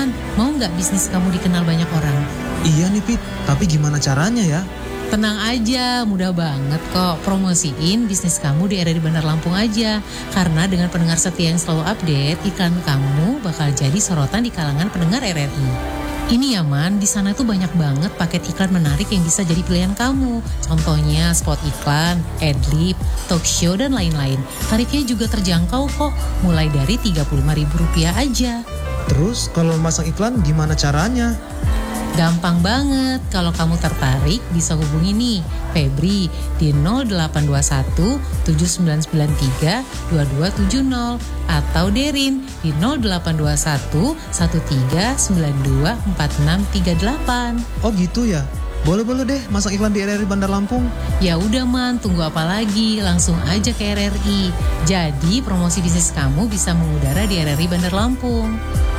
Man, mau nggak bisnis kamu dikenal banyak orang? Iya nih Pit, tapi gimana caranya ya? Tenang aja, mudah banget kok. Promosiin bisnis kamu di RRI Bandar Lampung aja. Karena dengan pendengar setia yang selalu update, iklan kamu bakal jadi sorotan di kalangan pendengar RRI. Ini ya Man, di sana tuh banyak banget paket iklan menarik yang bisa jadi pilihan kamu. Contohnya spot iklan, adlib, talk show, dan lain-lain. Tarifnya juga terjangkau kok, mulai dari Rp35.000 aja. Terus kalau masang iklan gimana caranya? Gampang banget, kalau kamu tertarik bisa hubungi nih Febri di 0821 7993 2270 atau Derin di 0821 1392 4638. Oh gitu ya? Boleh deh masang iklan di RRI Bandar Lampung. Ya udah Man, tunggu apa lagi? Langsung aja ke RRI. Jadi promosi bisnis kamu bisa mengudara di RRI Bandar Lampung.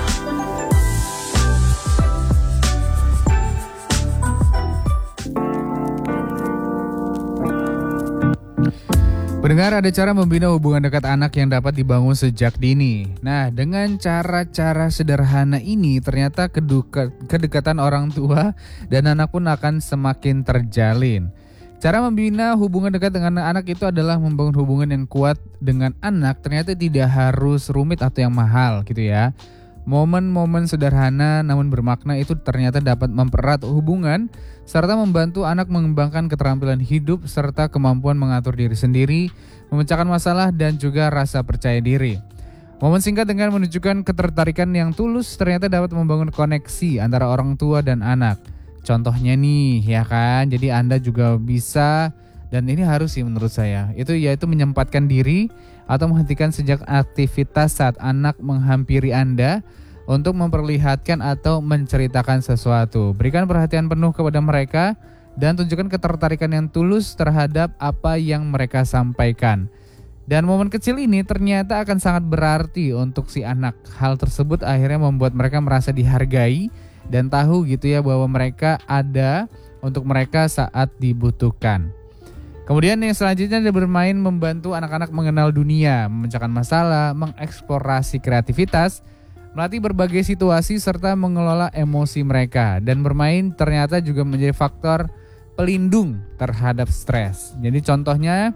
Pendengar, ada cara membina hubungan dekat anak yang dapat dibangun sejak dini. Nah, dengan cara-cara sederhana ini ternyata kedekatan orang tua dan anak pun akan semakin terjalin. Cara membina hubungan dekat dengan anak itu adalah membangun hubungan yang kuat dengan anak. Ternyata tidak harus rumit atau yang mahal gitu ya. Momen-momen sederhana namun bermakna itu ternyata dapat mempererat hubungan serta membantu anak mengembangkan keterampilan hidup serta kemampuan mengatur diri sendiri, memecahkan masalah dan juga rasa percaya diri. Momen singkat dengan menunjukkan ketertarikan yang tulus ternyata dapat membangun koneksi antara orang tua dan anak. Contohnya nih ya kan, jadi Anda juga bisa, dan ini harus sih menurut saya, itu yaitu menyempatkan diri atau menghentikan sejak aktivitas saat anak menghampiri Anda untuk memperlihatkan atau menceritakan sesuatu. Berikan perhatian penuh kepada mereka dan tunjukkan ketertarikan yang tulus terhadap apa yang mereka sampaikan. Dan momen kecil ini ternyata akan sangat berarti untuk si anak. Hal tersebut akhirnya membuat mereka merasa dihargai dan tahu gitu ya bahwa mereka ada untuk mereka saat dibutuhkan. Kemudian yang selanjutnya ada bermain, membantu anak-anak mengenal dunia, memecahkan masalah, mengeksplorasi kreativitas, melatih berbagai situasi serta mengelola emosi mereka. Dan bermain ternyata juga menjadi faktor pelindung terhadap stres. Jadi contohnya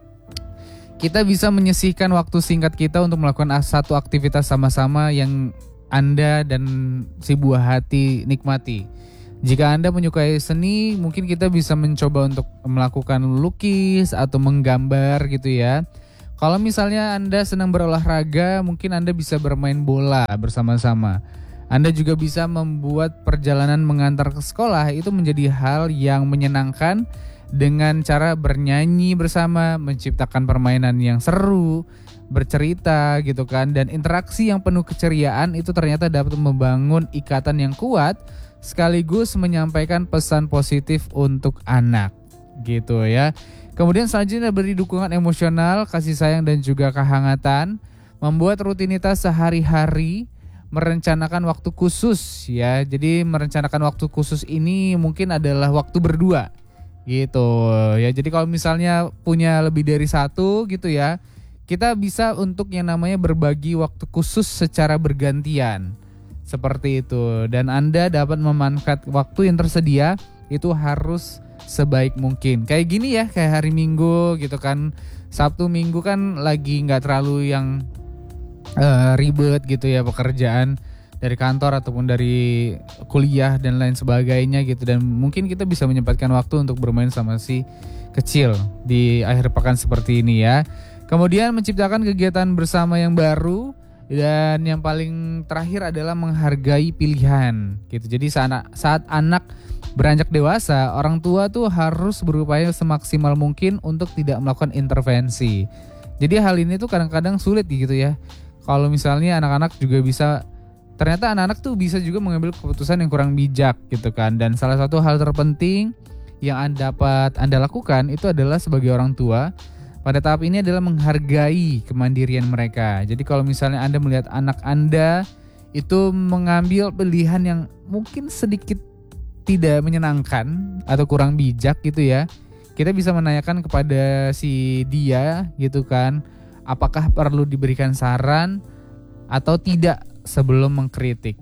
kita bisa menyisihkan waktu singkat kita untuk melakukan satu aktivitas sama-sama yang Anda dan si buah hati nikmati. Jika Anda menyukai seni, mungkin kita bisa mencoba untuk melakukan lukis atau menggambar gitu ya. Kalau misalnya Anda senang berolahraga, mungkin Anda bisa bermain bola bersama-sama. Anda juga bisa membuat perjalanan mengantar ke sekolah itu menjadi hal yang menyenangkan dengan cara bernyanyi bersama, menciptakan permainan yang seru, bercerita gitu kan. Dan interaksi yang penuh keceriaan itu ternyata dapat membangun ikatan yang kuat sekaligus menyampaikan pesan positif untuk anak gitu ya. Kemudian selanjutnya beri dukungan emosional, kasih sayang dan juga kehangatan, membuat rutinitas sehari-hari, merencanakan waktu khusus ya. Jadi merencanakan waktu khusus ini mungkin adalah waktu berdua gitu ya. Jadi kalau misalnya punya lebih dari satu gitu ya, kita bisa untuk yang namanya berbagi waktu khusus secara bergantian. Seperti itu, dan Anda dapat memanfaatkan waktu yang tersedia itu harus sebaik mungkin. Kayak gini ya, kayak hari Minggu gitu kan, Sabtu Minggu kan lagi gak terlalu yang ribet gitu ya pekerjaan dari kantor ataupun dari kuliah dan lain sebagainya gitu. Dan mungkin kita bisa menyempatkan waktu untuk bermain sama si kecil di akhir pekan seperti ini ya. Kemudian menciptakan kegiatan bersama yang baru. Dan yang paling terakhir adalah menghargai pilihan gitu. Jadi saat anak beranjak dewasa, orang tua tuh harus berupaya semaksimal mungkin untuk tidak melakukan intervensi. Jadi hal ini tuh kadang-kadang sulit gitu ya. Kalau misalnya anak-anak juga bisa, ternyata anak-anak tuh bisa juga mengambil keputusan yang kurang bijak gitu kan. Dan salah satu hal terpenting yang dapat Anda lakukan itu adalah sebagai orang tua pada tahap ini adalah menghargai kemandirian mereka. Jadi kalau misalnya Anda melihat anak Anda itu mengambil pilihan yang mungkin sedikit tidak menyenangkan atau kurang bijak gitu ya, kita bisa menanyakan kepada si dia gitu kan, apakah perlu diberikan saran atau tidak sebelum mengkritik.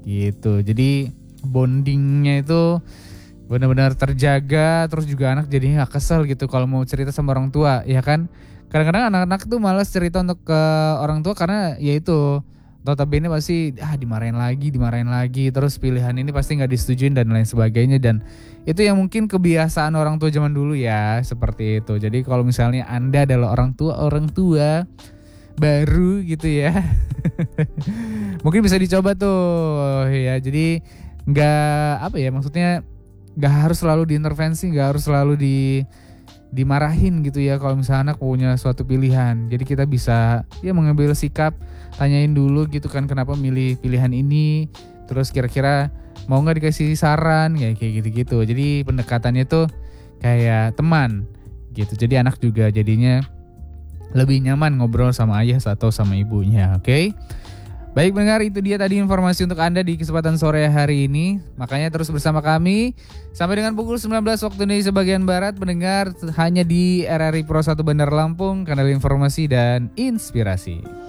gitu. Jadi bondingnya itu benar-benar terjaga, terus juga anak jadinya gak kesel gitu kalau mau cerita sama orang tua, ya kan? Kadang-kadang anak-anak tuh malas cerita untuk ke orang tua karena ya itu notabene pasti dimarahin lagi, terus pilihan ini pasti nggak disetujuin dan lain sebagainya, dan itu yang mungkin kebiasaan orang tua zaman dulu ya, seperti itu. Jadi kalau misalnya Anda adalah orang tua baru gitu ya, mungkin bisa dicoba tuh ya. Jadi nggak maksudnya nggak harus selalu diintervensi, nggak harus selalu dimarahin gitu ya kalau misalnya anak punya suatu pilihan. Jadi kita bisa ya mengambil sikap, tanyain dulu gitu kan kenapa milih pilihan ini, terus kira-kira mau nggak dikasih saran kayak gitu-gitu. Jadi pendekatannya tuh kayak teman gitu. Jadi anak juga jadinya lebih nyaman ngobrol sama ayah atau sama ibunya. Oke? Baik pendengar, itu dia tadi informasi untuk Anda di kesempatan sore hari ini. Makanya terus bersama kami sampai dengan pukul 19 waktu Indonesia bagian Barat. Pendengar hanya di RRI Pro 1 Bandar Lampung, kanal informasi dan inspirasi.